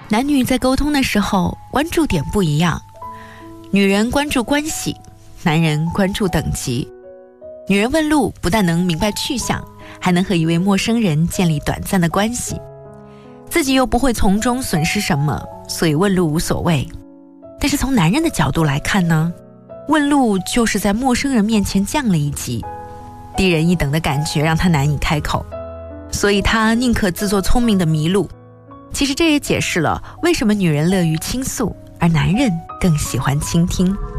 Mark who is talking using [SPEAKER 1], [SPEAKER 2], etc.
[SPEAKER 1] 男女在沟通的时候关注点不一样，女人关注关系，男人关注等级。女人问路不但能明白去向，还能和一位陌生人建立短暂的关系，自己又不会从中损失什么，所以问路无所谓。但是从男人的角度来看呢，问路就是在陌生人面前降了一级，低人一等的感觉让他难以开口，所以他宁可自作聪明的迷路。其实这也解释了为什么女人乐于倾诉，而男人更喜欢倾听。